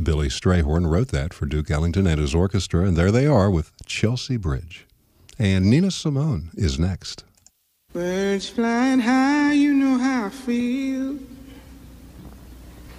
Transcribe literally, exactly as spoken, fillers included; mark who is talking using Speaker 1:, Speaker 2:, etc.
Speaker 1: Billy Strayhorn wrote that for Duke Ellington and his orchestra, and there they are with Chelsea Bridge. And Nina Simone is next.
Speaker 2: Birds flying high, you know how I feel.